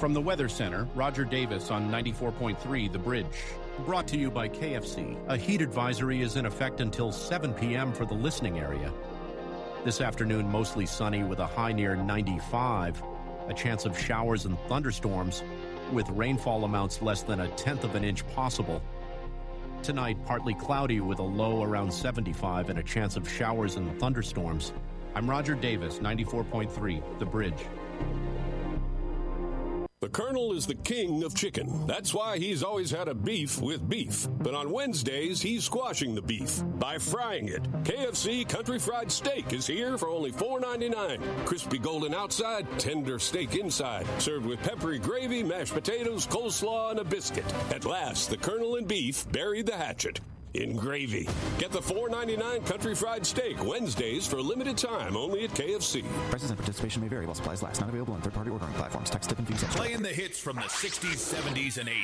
From the Weather Center, Roger Davis on 94.3 The Bridge. Brought to you by KFC. A heat advisory is in effect until 7 p.m. for the listening area. This afternoon, mostly sunny with a high near 95. A chance of showers and thunderstorms with rainfall amounts less than 1/10 of an inch possible. Tonight, partly cloudy with a low around 75 and a chance of showers and thunderstorms. I'm Roger Davis, 94.3 The Bridge. The Colonel is the king of chicken. That's why he's always had a beef with beef. But on Wednesdays, he's squashing the beef by frying it. KFC Country Fried Steak is here for only $4.99. Crispy golden outside, tender steak inside. Served with peppery gravy, mashed potatoes, coleslaw, and a biscuit. At last, the Colonel and beef buried the hatchet in gravy. Get the $4.99 Country Fried Steak Wednesdays for a limited time only at KFC. Prices and participation may vary while supplies last. Not available on third-party ordering platforms. Tax, tip, and fees. Playing the hits from the 60s, 70s, and